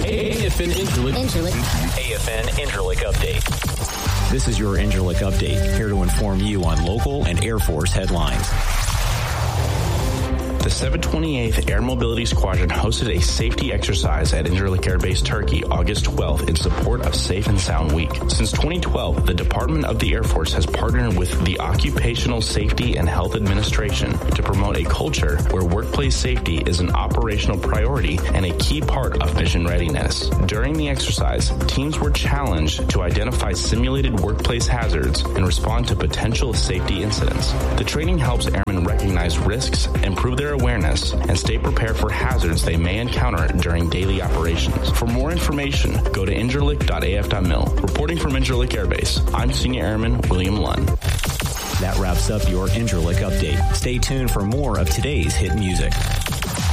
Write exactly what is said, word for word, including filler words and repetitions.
A F N Incirlik. A F N Incirlik Update. This is your Incirlik Update, here to inform you on local and Air Force headlines. The seven twenty-eighth Air Mobility Squadron hosted a safety exercise at Incirlik Air Base, Turkey, August twelfth in support of Safe and Sound Week. Since twenty twelve, the Department of the Air Force has partnered with the Occupational Safety and Health Administration to promote a culture where workplace safety is an operational priority and a key part of mission readiness. During the exercise, teams were challenged to identify simulated workplace hazards and respond to potential safety incidents. The training helps airmen recognize risks, improve their awareness, and stay prepared for hazards they may encounter during daily operations. For more information, go to incirlik dot a f dot mil. Reporting from Incirlik Air Base, I'm Senior Airman William Lunn. That wraps up your Incirlik Update. Stay tuned for more of today's hit music.